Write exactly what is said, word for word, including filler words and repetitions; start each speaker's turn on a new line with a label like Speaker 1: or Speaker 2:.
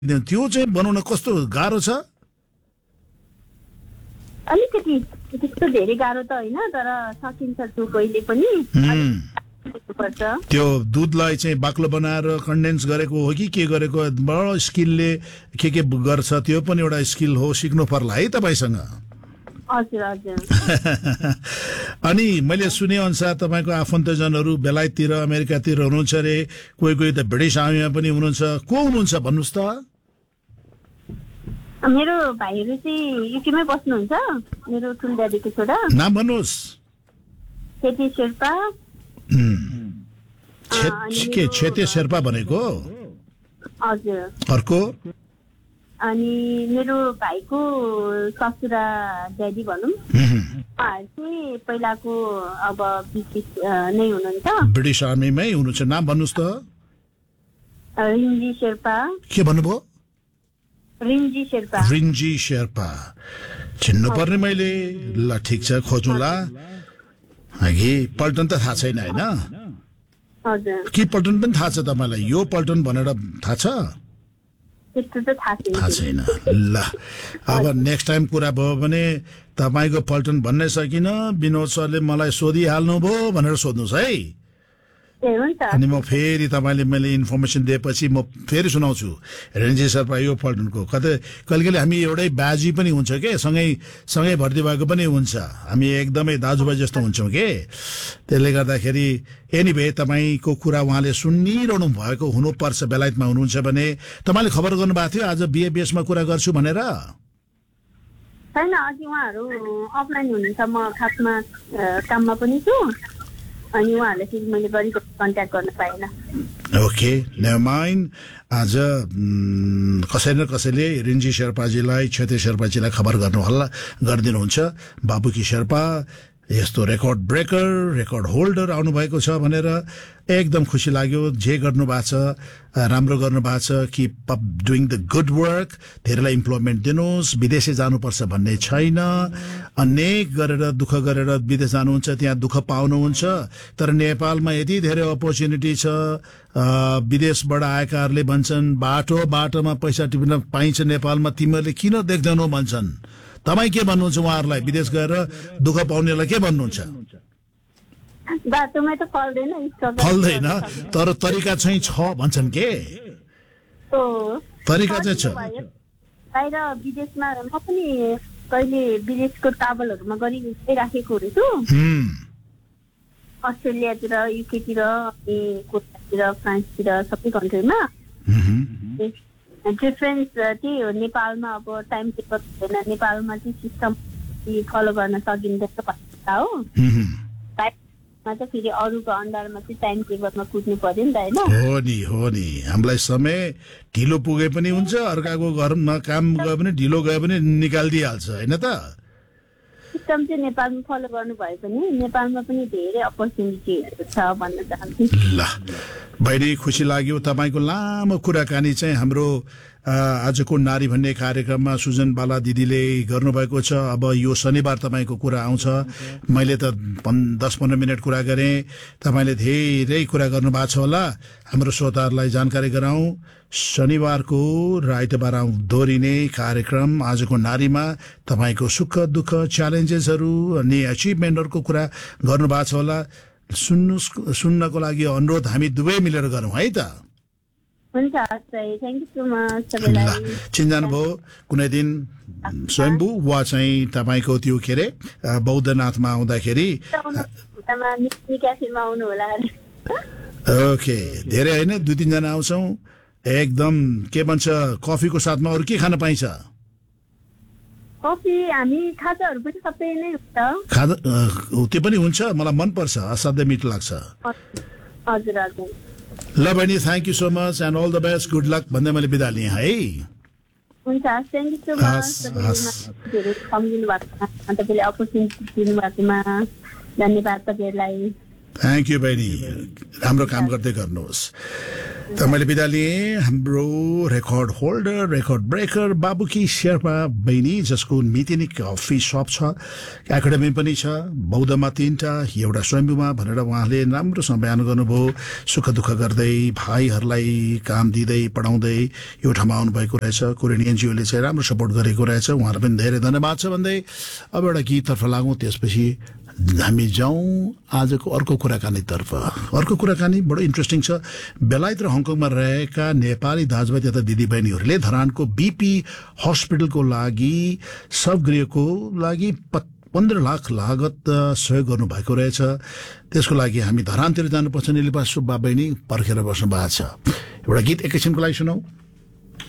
Speaker 1: त्यो चाहिँ बनाउन कस्तो गाह्रो छ?
Speaker 2: अलिकति त्यस्तो धेरै गाह्रो त होइन, तर सकिन्छ त्यो कहिले पनि।
Speaker 1: त्यो दुधलाई चाहिँ बाक्लो बनाएर कन्डेन्स गरेको हो कि के गरेको? बडो स्किलले के के गर्छ त्यो पनि एउटा स्किल हो, सिक्नु पर्ला है तपाईसँग।
Speaker 2: हजुर हजुर।
Speaker 1: अनि मैले सुने अनुसार तपाईँको आफन्तजनहरू बेलायततिर अमेरिकातिर हुनुहुन्छ अरे, कोही कोही त ब्रिटिस आर्मीमा पनि हुनुहुन्छ। को हुनुहुन्छ भन्नुहोस् त?
Speaker 2: मेरो भाइहरू चाहिँ युकेमै बस्नुहुन्छ। मेरो ठुल्दाजुको छोरा। नाम
Speaker 1: भन्नुहोस्।
Speaker 2: छेते शेर्पा।
Speaker 1: के छेते शेर्पा भनेको?
Speaker 2: हजुर।
Speaker 1: अर्को?
Speaker 2: अनि मेरो भाइको ससुरा ड्याडी भनौँ, उहाँहरू चाहिँ पहिलाको अब ब्रिटिस नै हुनुहुन्छ।
Speaker 1: ब्रिटिस आर्मीमै हुनुहुन्छ। नाम भन्नुहोस् त?
Speaker 2: रिन्जी शेर्पा।
Speaker 1: के भन्नुभयो?
Speaker 2: रिन्जी शेर्पा।
Speaker 1: रिन्जी शेर्पा चिन्नु पर्ने मैले। ल ठिक छ, खोजौँला। अघि पल्टन त थाहा छैन होइन?
Speaker 2: हजुर।
Speaker 1: के पल्टन पनि थाहा छ तपाईँलाई? यो पल्टन भनेर थाहा छ?
Speaker 2: थाहा
Speaker 1: छैन। ल अब नेक्स्ट टाइम कुरा भयो भने तपाईँको पल्टन भन्नै सकिन, विनोद सरले मलाई सोधिहाल्नु भयो भनेर सोध्नुहोस् है। अनि म फेरि तपाईँले मैले इन्फर्मेसन दिएपछि म फेरि सुनाउँछु। रेन्जी शेर्पा यो पल्टनको कतै कहिले कहिले हामी एउटै बाजी पनि हुन्छ के, सँगै सँगै भर्ती भएको पनि हुन्छ। हामी एकदमै दाजुभाइ जस्तो हुन्छौँ के। त्यसले गर्दाखेरि एनिवे तपाईँको कुरा उहाँले सुनिरहनु भएको हुनुपर्छ। बेलायतमा हुनुहुन्छ भने तपाईँले खबर गर्नुभएको थियो आज बिएबिएसमा कुरा गर्छु भनेर?
Speaker 2: छैन, अघि उहाँहरू अफलाइन हुनुहुन्छ, म खासमा काममा पनि छु। अनि उहाँहरूले चाहिँ मैले गरेको कन्ट्याक्ट गर्न पाएन।
Speaker 1: Okay, never mind. आज कसै न कसैले रिन्जी शेर्पाजीलाई, छेते शेर्पाजीलाई खबर गर्नु होला, गरिदिनुहुन्छ। बाबुकी शेर्पा यस्तो रेकर्ड ब्रेकर, रेकर्ड होल्डर आउनुभएको छ भनेर एकदम खुसी लाग्यो। जे गर्नु भएको छ राम्रो गर्नु भएको छ। Keep up doing the good work. धेरैलाई इम्प्लोइमेन्ट दिनुहोस्। विदेशै जानुपर्छ भन्ने छैन। अनेक गरेर दुःख गरेर विदेश जानुहुन्छ, त्यहाँ दुःख पाउनुहुन्छ। तर नेपालमा यति धेरै अपर्च्युनिटी छ। विदेशबाट आएकाहरूले भन्छन् बाटो बाटोमा पैसा टिप्न पाइन्छ नेपालमा, तिमीहरूले किन देख्दैनौ भन्छन्। तपाईँ के भन्नुहुन्छ उहाँहरूलाई? विदेश गएर दुःख पाउनेलाई के भन्नुहुन्छ?
Speaker 2: बाटोमा त फल्दैन,
Speaker 1: फल्दैन, तर तरिका चाहिँ छ भन्छन् के? तरिका चाहिँ छ।
Speaker 2: बाहिर विदेशमा म पनि कहिले विदेशको ट्राभलहरूमा गरिराखेको छु। अस्ट्रेलियातिर, युकेतिर, अनि कोरियातिर, फ्रान्सतिर, सबै कन्ट्रीमा। डिफरेन्स त्यही हो, नेपालमा अब टाइम टेबल हुँदैन। नेपालमा चाहिँ सिस्टम फलो गर्न सकिँदैन भन्ने हो। बाहिरमा चाहिँ फेरि अरूको अन्डरमा चाहिँ टाइम टेबलमा कुद्नु पर्यो नि त होइन?
Speaker 1: हो नि, हो नि। हामीलाई समय ढिलो पुगे पनि हुन्छ, अर्काको घरमा काम गयो भने ढिलो गयो भने निकालिदिइहाल्छ होइन त?
Speaker 2: सिस्टम चाहिँ नेपालमा फलो गर्नु भए पनि नेपालमा पनि धेरै अपर्च्युनिटीहरू छ भन्न चाहन्छु।
Speaker 1: ल बहिनी, खुसी लाग्यो तपाईँको लामो कुराकानी चाहिँ हाम्रो आजको नारी भन्ने कार्यक्रममा सुजन बाला दिदीले गर्नुभएको छ। अब यो शनिबार तपाईँको कुरा आउँछ। मैले त दस पन्ध्र मिनट कुरा गरेँ, तपाईँले धेरै कुरा गर्नुभएको छ होला। हाम्रो श्रोताहरूलाई जानकारी गराउँ, शनिबारको र आइतबार दोहोरिने कार्यक्रम आजको नारीमा तपाईँको सुख दुःख, च्यालेन्जेसहरू अनि अचिभमेन्टहरूको कुरा गर्नुभएको छ होला। सुन्नु सुन्नको लागि अनुरोध हामी दुवै मिलेर गरौँ है त?
Speaker 2: हुन्छ, थ्याङ्क यू सो मच सबैलाई।
Speaker 1: चिन्जानुभयो कुनै दिन स्वयम्भू वा चाहिँ तपाईँको त्यो के अरे बौद्धनाथमा आउँदाखेरि? ओके, धेरै होइन, दुई तिनजना आउँछौँ। एकदम के भन्छ, कफीको साथमा अरू के खान पाइन्छ?
Speaker 2: कफी, हामी खाजाहरू पनि सबै नै हुन्छ।
Speaker 1: खाजा त्यो पनि हुन्छ, मलाई मनपर्छ, असाध्यै मिठो लाग्छ।
Speaker 2: हजुर हजुर।
Speaker 1: ल बहिनी, thank you so much and all the best, good lock भन्दै मैले बिदा लिएँ है।
Speaker 2: हुन्छ, थ्याङ्क यू सो मच। धेरै सम्झिनु भएको, तपाईँले अपर्च्युनिटी दिनुभएकोमा धन्यवाद तपाईँलाई।
Speaker 1: थ्याङ्क यू बहिनी, राम्रो काम गर्दै गर्नुहोस्। त मैले बिदा लिएँ हाम्रो record holder, record breaker बाबुकी Sherpa बहिनी, जसको मितिनिक कफी सप छ, एकाडेमी पनि छ, बौद्धमा तीनटा, एउटा स्वयम्भूमा भनेर उहाँले राम्रोसँग बयान गर्नुभयो। सुख दुःख गर्दै भाइहरूलाई काम दिँदै पढाउँदै यो ठाउँमा आउनुभएको रहेछ। कोरियन एनजिओले चाहिँ राम्रो सपोर्ट गरेको रहेछ, उहाँलाई पनि धेरै धन्यवाद छ भन्दै अब एउटा गीततर्फ लागौँ, त्यसपछि हामी जाउँ आजको अर्को कुराकानीतर्फ। अर्को कुराकानी बडो इन्ट्रेस्टिङ छ। बेलायत र हङकङमा रहेका नेपाली दाजुभाइ तथा दिदीबहिनीहरूले धरानको बिपी हस्पिटलको लागि शवगृहको लागि पन्ध्र लाख लागत सहयोग गर्नुभएको रहेछ। त्यसको लागि हामी धरानतिर जानुपर्छ। निलिपा सुब्बा बहिनी पर्खेर बस्नु भएको छ। एउटा गीत एकैछिनको लागि सुनौ।